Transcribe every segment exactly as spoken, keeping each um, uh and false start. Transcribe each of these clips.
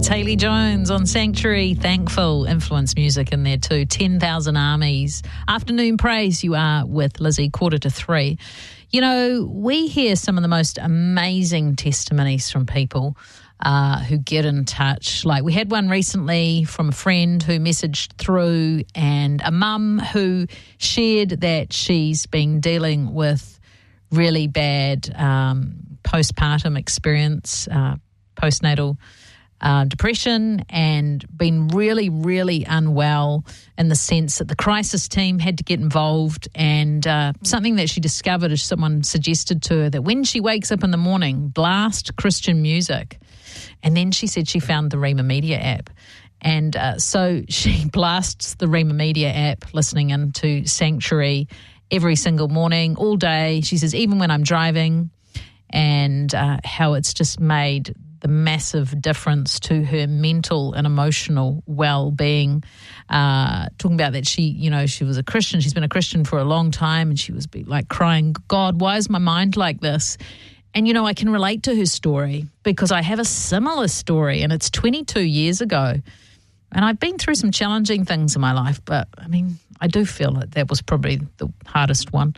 It's Hayley Jones on Sanctuary. Thankful. Influence music in there too. ten thousand Armies. Afternoon Praise, you are with Lizzie, quarter to three. You know, we hear some of the most amazing testimonies from people uh, who get in touch. Like we had one recently from a friend who messaged through, and a mum who shared that she's been dealing with really bad um, postpartum experience, uh, postnatal Uh, depression, and been really, really unwell in the sense that the crisis team had to get involved, and uh, something that she discovered is someone suggested to her that when she wakes up in the morning, blast Christian music. And then she said she found the Rhema Media app. And uh, so she blasts the Rhema Media app, listening into Sanctuary every single morning, all day. She says, even when I'm driving, and uh, how it's just made the massive difference to her mental and emotional well-being. Uh, talking about that she, you know, she was a Christian. She's been a Christian for a long time, and she was like crying, God, why is my mind like this? And, you know, I can relate to her story because I have a similar story, and it's twenty-two years ago. And I've been through some challenging things in my life, but, I mean, I do feel that that was probably the hardest one.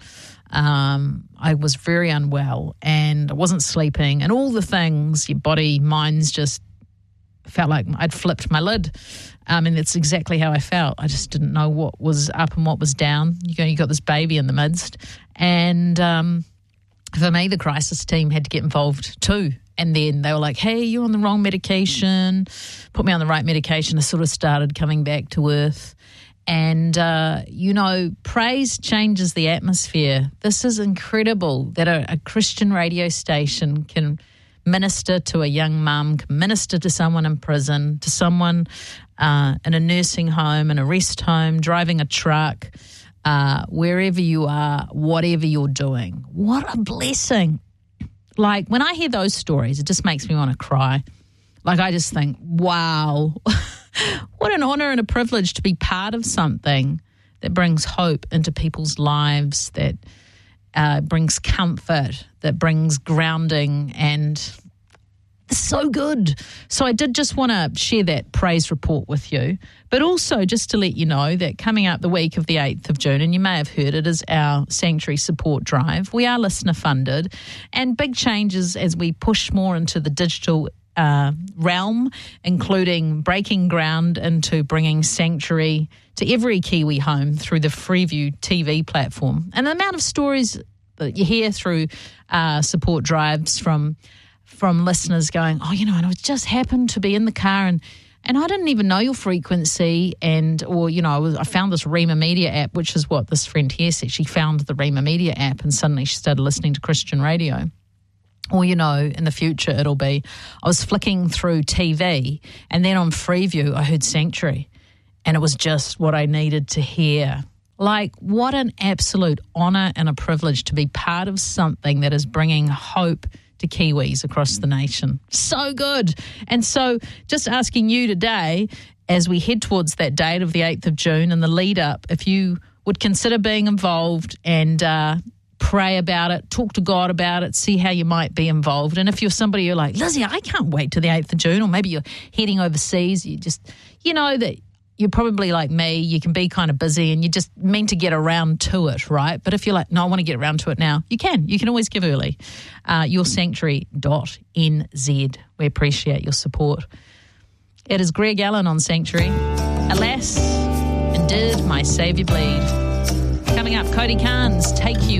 Um, I was very unwell, and I wasn't sleeping, and all the things, your body, mind's just felt like I'd flipped my lid. Um, and that's exactly how I felt. I just didn't know what was up and what was down. You go, you got this baby in the midst. And um, for me, the crisis team had to get involved too. And then they were like, hey, you're on the wrong medication. Put me on the right medication. I sort of started coming back to earth. And, uh, you know, praise changes the atmosphere. This is incredible that a, a Christian radio station can minister to a young mum, can minister to someone in prison, to someone uh, in a nursing home, in a rest home, driving a truck, uh, wherever you are, whatever you're doing. What a blessing. Like, when I hear those stories, it just makes me want to cry. Like, I just think, wow, what an honor and a privilege to be part of something that brings hope into people's lives, that uh, brings comfort, that brings grounding, and it's so good. So I did just want to share that praise report with you, but also just to let you know that coming up the week of the eighth of June, and you may have heard it, is our Sanctuary Support Drive. We are listener funded, and big changes as we push more into the digital Uh, realm, including breaking ground into bringing Sanctuary to every Kiwi home through the Freeview T V platform. And the amount of stories that you hear through uh, support drives from from listeners going, oh, you know, and I just happened to be in the car and and I didn't even know your frequency, and or, you know, I, was, I found this Rhema Media app, which is what this friend here said. She found the Rhema Media app and suddenly she started listening to Christian radio. Or, you know, in the future it'll be, I was flicking through T V and then on Freeview I heard Sanctuary, and it was just what I needed to hear. Like, what an absolute honour and a privilege to be part of something that is bringing hope to Kiwis across the nation. So good. And so just asking you today, as we head towards that date of the eighth of June and the lead up, if you would consider being involved and uh pray about it, talk to God about it, see how you might be involved. And if you're somebody you're like, Lizzie, I can't wait till the eighth of June, or maybe you're heading overseas, you just, you know that you're probably like me, you can be kind of busy and you just mean to get around to it, right? But if you're like, no, I want to get around to it now, you can. You can always give early. Uh, your sanctuary dot n z. We appreciate your support. It is Greg Allen on Sanctuary. Alas, and did my Saviour bleed? Coming up, Cody Carnes, Take You